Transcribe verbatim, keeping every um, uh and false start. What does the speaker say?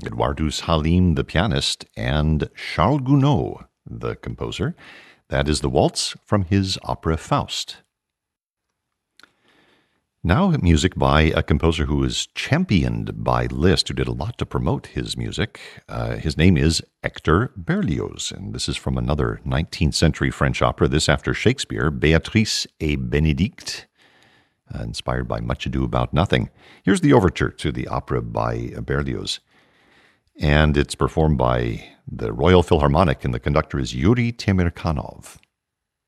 Eduardus Halim, the pianist, and Charles Gounod, the composer. That is the waltz from his opera Faust. Now music by a composer who is championed by Liszt, who did a lot to promote his music. Uh, his name is Hector Berlioz, and this is from another nineteenth century French opera, this after Shakespeare, Béatrice et Bénédict, uh, inspired by Much Ado About Nothing. Here's the overture to the opera by Berlioz, and it's performed by the Royal Philharmonic, and the conductor is Yuri Temirkanov.